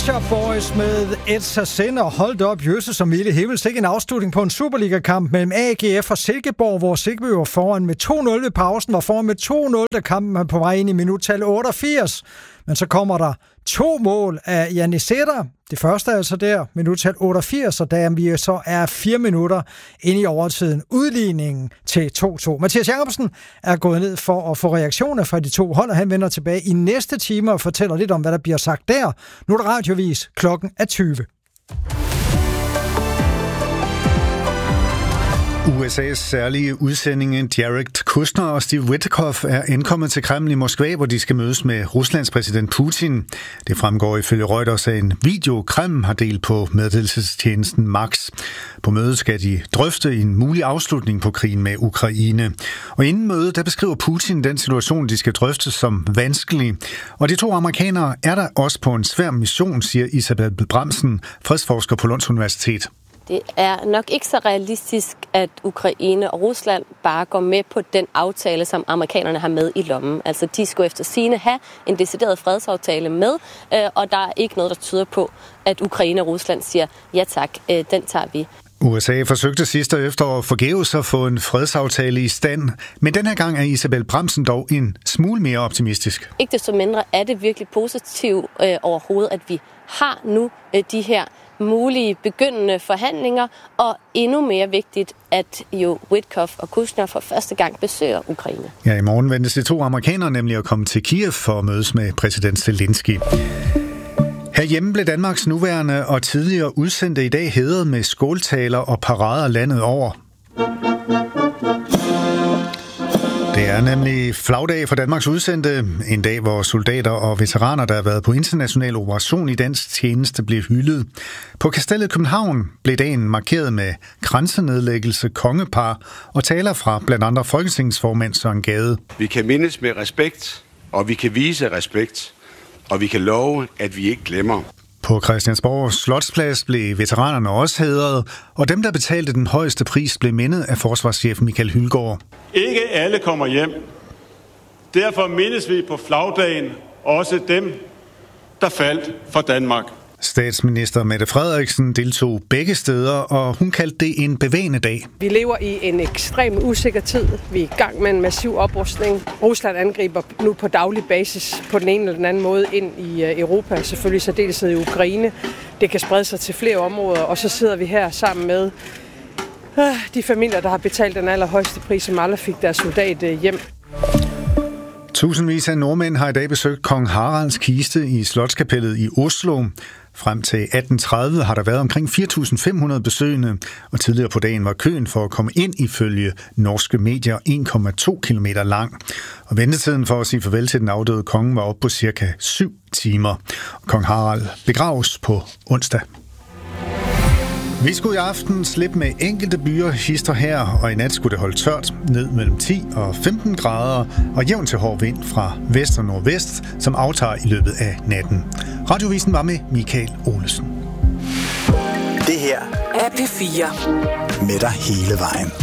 Shop Boys med It's a Sin og Hold Up Jøsse som milde himmel. Ikke en afslutning på en Superliga-kamp mellem AGF og Silkeborg, hvor Silkeborg var foran med 2-0 ved pausen, var foran med 2-0, da kampen er på vej ind i minuttal 88. Men så kommer der 2 mål af Janni Sætter. Det første er altså der, minuttal 88, og da vi så er 4 minutter inde i overtiden. Udligningen til 2-2. Mathias Jacobsen er gået ned for at få reaktioner fra de 2 hold, og han vender tilbage i næste time og fortæller lidt om, hvad der bliver sagt der. Nu er der radiovis, klokken er 20. USA's særlige udsendinge Jared Kushner og Steve Witkoff er ankommet til Kreml i Moskva, hvor de skal mødes med Ruslands præsident Putin. Det fremgår ifølge Reuters af en video, Kreml har delt på meddelelsestjenesten Max. På mødet skal de drøfte en mulig afslutning på krigen med Ukraine. Og inden mødet, der beskriver Putin den situation, de skal drøfte som vanskelig. Og de 2 amerikanere er der også på en svær mission, siger Isabel Bramsen, fredsforsker på Lunds Universitet. Det er nok ikke så realistisk, at Ukraine og Rusland bare går med på den aftale, som amerikanerne har med i lommen. Altså, de skulle efter sigende have en decideret fredsaftale med, og der er ikke noget, der tyder på, at Ukraine og Rusland siger, ja tak, den tager vi. USA forsøgte sidste efterår forgæves at få en fredsaftale i stand, men den her gang er Isabel Bramsen dog en smule mere optimistisk. Ikke desto mindre er det virkelig positivt overhovedet, at vi har nu de her mulige begyndende forhandlinger, og endnu mere vigtigt, at jo Witkoff og Kushner for første gang besøger Ukraine. Ja, i morgen ventes de 2 amerikanere nemlig at komme til Kiev for at mødes med præsident Zelensky. Herhjemme blev Danmarks nuværende og tidligere udsendte i dag hædret med skåltaler og parader landet over. Det er nemlig flagdag for Danmarks udsendte. En dag, hvor soldater og veteraner, der har været på international operation i dansk tjeneste, blev hyldet. På Kastellet København blev dagen markeret med kransenedlæggelse, kongepar og taler fra blandt andre folketingsformand Søren Gade. Vi kan mindes med respekt, og vi kan vise respekt, og vi kan love, at vi ikke glemmer. På Christiansborg Slotsplads blev veteranerne også hædret, og dem, der betalte den højeste pris, blev mindet af forsvarschef Michael Hylgaard. Ikke alle kommer hjem. Derfor mindes vi på flagdagen også dem, der faldt for Danmark. Statsminister Mette Frederiksen deltog begge steder, og hun kaldte det en bevægende dag. Vi lever i en ekstrem usikker tid. Vi er i gang med en massiv oprustning. Rusland angriber nu på daglig basis på den ene eller den anden måde ind i Europa, selvfølgelig særdeleshed i Ukraine. Det kan sprede sig til flere områder, og så sidder vi her sammen med de familier, der har betalt den allerhøjeste pris, som aldrig fik deres soldat hjem. Tusindvis af nordmænd har i dag besøgt kong Haralds kiste i Slotskapellet i Oslo. Frem til 1830 har der været omkring 4.500 besøgende, og tidligere på dagen var køen for at komme ind ifølge norske medier 1,2 kilometer lang. Og ventetiden for at sige farvel til den afdøde konge var op på cirka 7 timer. Kong Harald begraves på onsdag. Vi skulle i aften slippe med enkelte byer hister her, og i nat skulle det holde tørt ned mellem 10 og 15 grader, og jævn til hård vind fra vest og nordvest, som aftager i løbet af natten. Radiovisen var med Michael Olesen. Det her er P4 med dig hele vejen.